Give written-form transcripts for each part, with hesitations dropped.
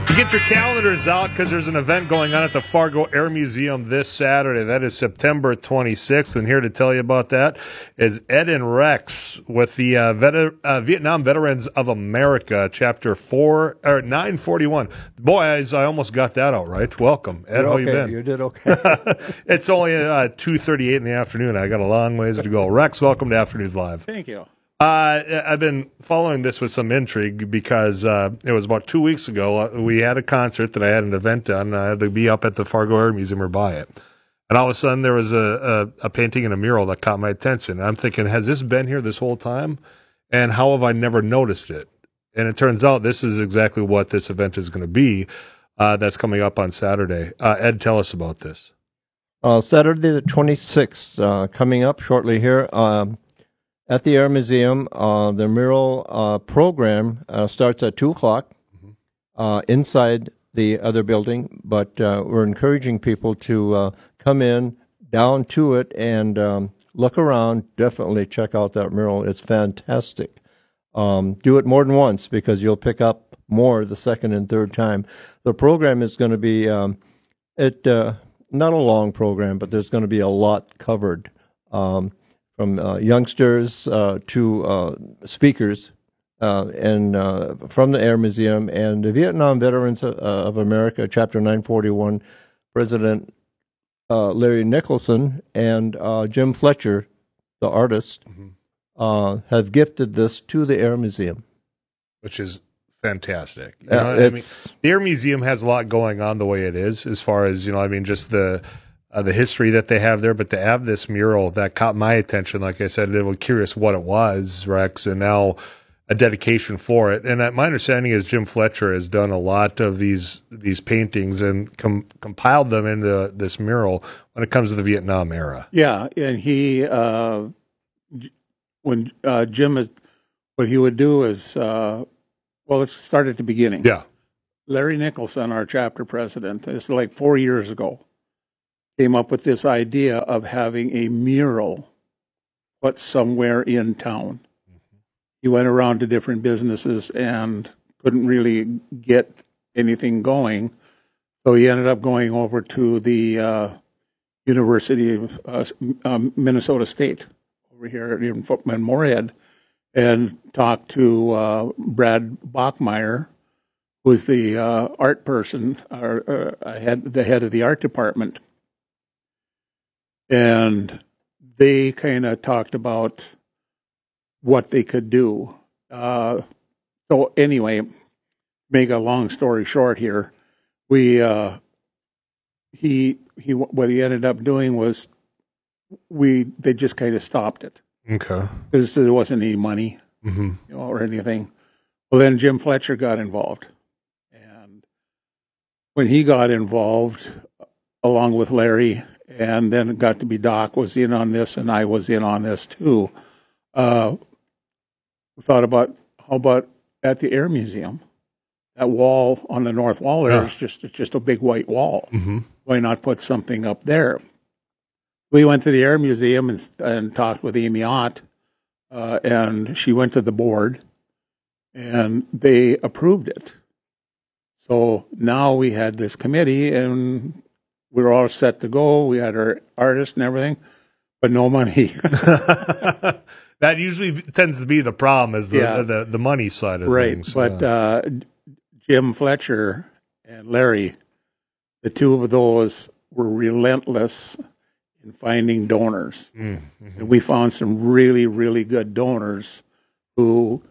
Get your calendars out because there's an event going on at the Fargo Air Museum this Saturday. That is September 26th, and here to tell you about that is Ed and Rex with the Vietnam Veterans of America, Chapter 941. Boys, I almost got that out right. Welcome, Ed. How you been? You did okay. It's only 2:38 in the afternoon. I got a long ways to go. Rex, welcome to Afternoons Live. Thank you. I've been following this with some intrigue because it was about 2 weeks ago. We had a concert that I had an event on. I had to be up at the Fargo Air Museum or by it. And all of a sudden there was a painting and a mural that caught my attention. And I'm thinking, has this been here this whole time? And how have I never noticed it? And it turns out this is exactly what this event is going to be that's coming up on Saturday. Ed, tell us about this. Saturday the 26th, coming up shortly here. At the Air Museum, the mural program starts at 2 o'clock inside the other building, but we're encouraging people to come in, down to it, and look around. Definitely check out that mural. It's fantastic. Do it more than once because you'll pick up more the second and third time. The program is going to be not a long program, but there's going to be a lot covered. From youngsters to speakers, and from the Air Museum and the Vietnam Veterans of America, Chapter 941, President Larry Nicholson and Jim Fletcher, the artist, have gifted this to the Air Museum. Which is fantastic. The Air Museum has a lot going on the way it is, as far as, just the history that they have there, but to have this mural that caught my attention, like I said, I was curious what it was, Rex, and now a dedication for it. And my understanding is Jim Fletcher has done a lot of these paintings and compiled them into this mural when it comes to the Vietnam era. Yeah, and he, when Jim is, what he would do is, let's start at the beginning. Yeah. Larry Nicholson, our chapter president, this is like 4 years ago, came up with this idea of having a mural put somewhere in town. He went around to different businesses and couldn't really get anything going. So he ended up going over to the University of Minnesota State over here in Moorhead and talked to Brad Bachmeyer, who was the art person, the head of the art department. And they kind of talked about what they could do. So anyway, make a long story short here, what he ended up doing was they just kind of stopped it. Okay. Because there wasn't any money, or anything. Well, then Jim Fletcher got involved, and when he got involved, along with Larry. And then it got to be Doc was in on this, and I was in on this too. We thought about how about at the Air Museum, that wall on the north wall there is just a big white wall. Why not put something up there? We went to the Air Museum and talked with Amy Ott, and she went to the board, and they approved it. So now we had this committee, and we were all set to go. We had our artist and everything, but no money. That usually tends to be the problem, is the money side of things. Right, but Jim Fletcher and Larry, the two of those were relentless in finding donors. And we found some really, really good donors who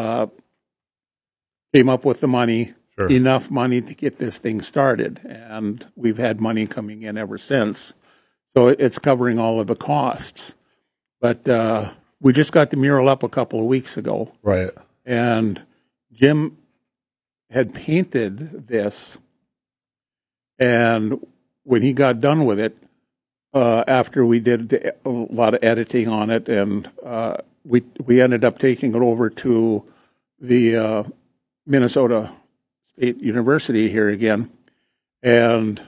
came up with the money. Sure. Enough money to get this thing started, and we've had money coming in ever since. So it's covering all of the costs. But we just got the mural up a couple of weeks ago. Right. And Jim had painted this, and when he got done with it, after we did a lot of editing on it, and we ended up taking it over to the Minnesota State University here again, and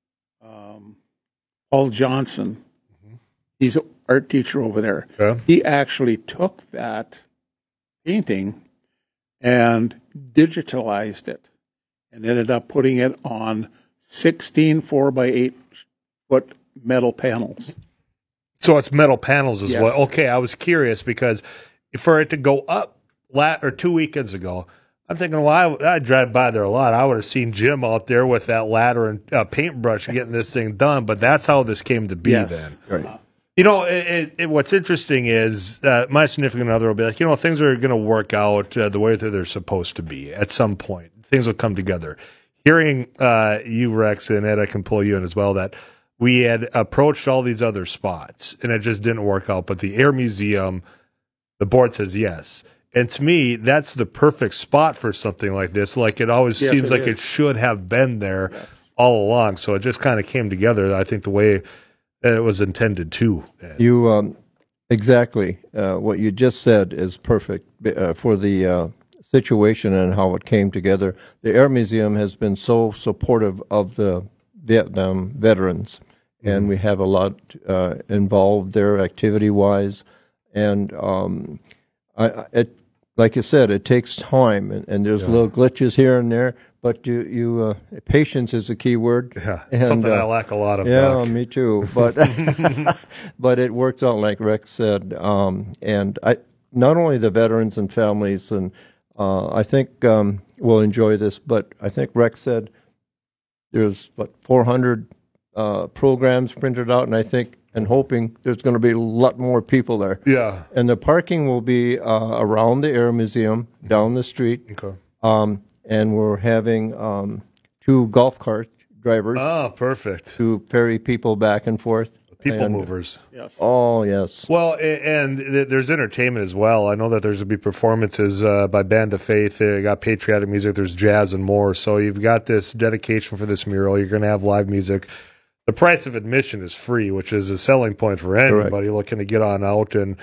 Paul Johnson, he's an art teacher over there. Yeah. He actually took that painting and digitalized it and ended up putting it on 16 4x8 foot metal panels. So it's metal panels as Yes. well. Okay, I was curious because for it to go up 2 weekends ago, I'm thinking, well, I drive by there a lot. I would have seen Jim out there with that ladder and paintbrush getting this thing done, but that's how this came to be Yes. then. Right. You know, what's interesting is my significant other will be like, things are going to work out the way that they're supposed to be at some point. Things will come together. Hearing you, Rex, and Ed, I can pull you in as well, that we had approached all these other spots, and it just didn't work out. But the Air Museum, the board says yes. And to me, that's the perfect spot for something like this. Like, it always Yes, seems it like is. it should have been there Yes. all along. So it just kind of came together, I think, the way it was intended to. You exactly what you just said is perfect for the situation and how it came together. The Air Museum has been so supportive of the Vietnam veterans, and we have a lot involved there activity-wise. And like you said, it takes time, and there's little glitches here and there. But patience is the key word. Yeah, And, something I lack a lot of. Yeah, Doc. me too. But but it worked out like Rex said. And not only the veterans and families, and I think will enjoy this. But I think Rex said there's 400 programs printed out, and I think and hoping there's going to be a lot more people there. Yeah. And the parking will be around the Air Museum, down the street. Okay. And we're having 2 golf cart drivers Oh, perfect. to ferry people back and forth. People movers. Yes. Oh, yes. Well, and there's entertainment as well. I know that there's going to be performances by Band of Faith. You got patriotic music. There's jazz and more. So you've got this dedication for this mural. You're going to have live music. The price of admission is free, which is a selling point for anybody looking to get on out and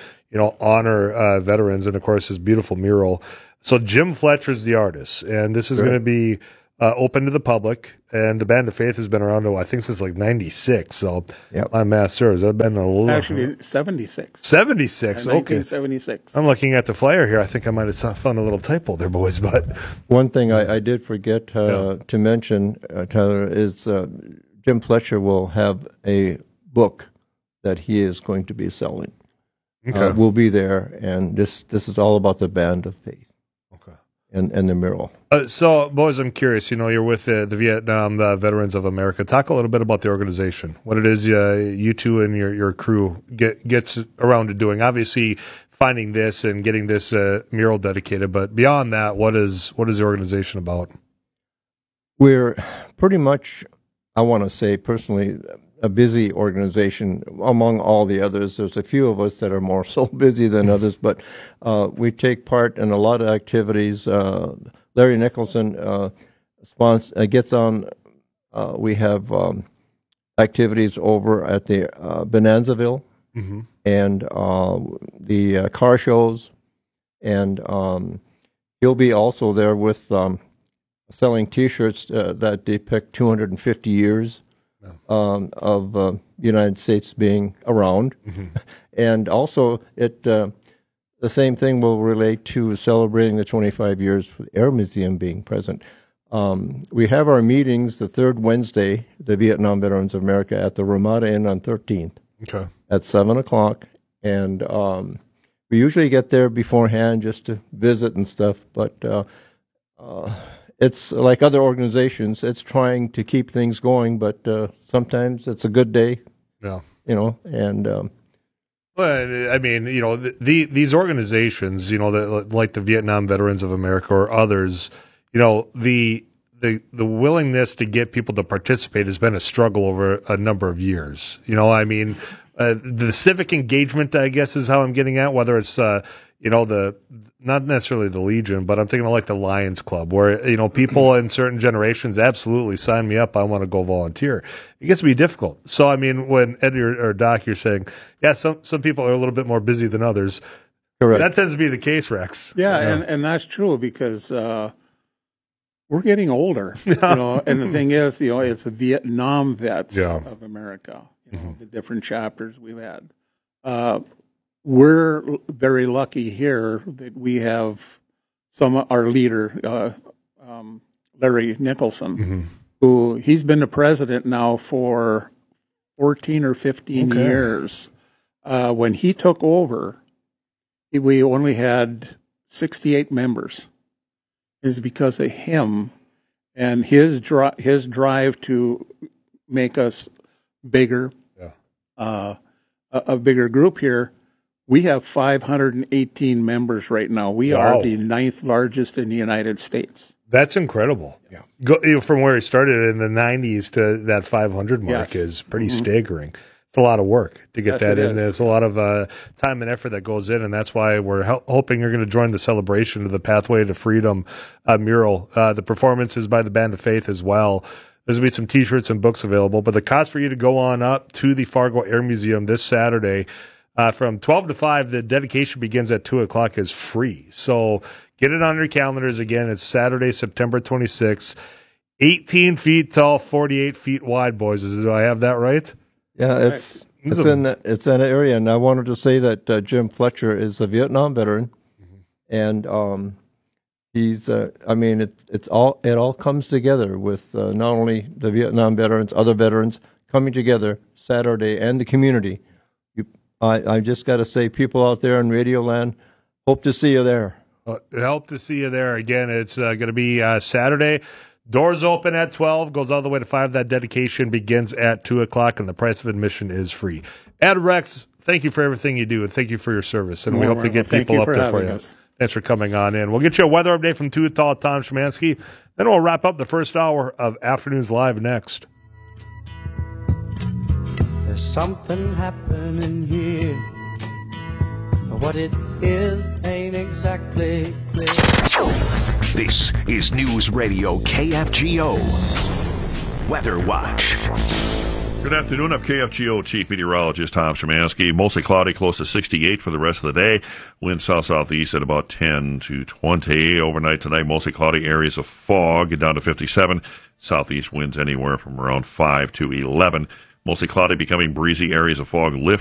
honor veterans. And of course, this beautiful mural. So Jim Fletcher's the artist, and this is going to be open to the public. And the Band of Faith has been around, I think, since like '96. So my math serves. I've been a little. Actually, 76. 76. Okay. 1976. I'm looking at the flyer here. I think I might have found a little typo there, boys. But one thing I did forget to mention, Tyler, is Jim Fletcher will have a book that he is going to be selling. Okay. We'll be there, and this is all about the Band of Faith. Okay. And the mural. So, boys, I'm curious. You're with the Vietnam Veterans of America. Talk a little bit about the organization, what it is you two and your crew gets around to doing. Obviously, finding this and getting this mural dedicated, but beyond that, what is the organization about? We're pretty much, I want to say personally, a busy organization among all the others. There's a few of us that are more so busy than others, but we take part in a lot of activities. Larry Nicholson gets on. We have activities over at the Bonanzaville and the car shows, and he'll be also there with selling T-shirts that depict 250 years of the United States being around. And also the same thing will relate to celebrating the 25 years for the Air Museum being present. We have our meetings the third Wednesday, the Vietnam Veterans of America, at the Ramada Inn on 13th at 7 o'clock. And we usually get there beforehand just to visit and stuff, but it's like other organizations. It's trying to keep things going, but sometimes it's a good day. Yeah. And well, I mean, these organizations, like the Vietnam Veterans of America or others, the willingness to get people to participate has been a struggle over a number of years. The civic engagement, I guess, is how I'm getting at, whether it's not necessarily the Legion, but I'm thinking of like the Lions Club, where people in certain generations absolutely sign me up. I want to go volunteer. It gets to be difficult. So I mean, when Ed or Doc, you're saying, some people are a little bit more busy than others. Correct. That tends to be the case, Rex. Yeah, and that's true because we're getting older. And the thing is, it's the Vietnam vets of America. The different chapters we've had. We're very lucky here that we have our leader, Larry Nicholson, who he's been the president now for 14 or 15 years. When he took over, we only had 68 members. It's because of him and his drive to make us bigger, a bigger group here. We have 518 members right now. We are the 9th largest in the United States. That's incredible. Yeah. From where he started in the 90s to that 500 mark is pretty staggering. It's a lot of work to get that in. There's a lot of time and effort that goes in, and that's why we're hoping you're going to join the celebration of the Pathway to Freedom mural. The performance is by the Band of Faith as well. There's going to be some T-shirts and books available, but the cost for you to go on up to the Fargo Air Museum this Saturday from 12 to 5, the dedication begins at 2 o'clock, is free. So get it on your calendars. Again, it's Saturday, September 26th. 18 feet tall, 48 feet wide, boys. Do I have that right? Yeah, it's in an area, and I wanted to say that Jim Fletcher is a Vietnam veteran, and he's. It all comes together with not only the Vietnam veterans, other veterans coming together Saturday, and the community. I just got to say, people out there in Radio Land, hope to see you there. Hope to see you there. Again, it's going to be Saturday. Doors open at 12, goes all the way to 5. That dedication begins at 2 o'clock, and the price of admission is free. Ed Rex, thank you for everything you do, and thank you for your service. And we hope to get people up there for you. Thanks for coming on in. We'll get you a weather update from Too Tall Tom Szymanski. Then we'll wrap up the first hour of Afternoons Live next. There's something happening here. What it is ain't exactly clear. This is News Radio KFGO Weather Watch. Good afternoon. I'm KFGO Chief Meteorologist Tom Szymanski. Mostly cloudy, close to 68 for the rest of the day. Winds south-southeast at about 10 to 20. Overnight tonight, mostly cloudy, areas of fog down to 57. Southeast winds anywhere from around 5 to 11. Mostly cloudy, becoming breezy, areas of fog lift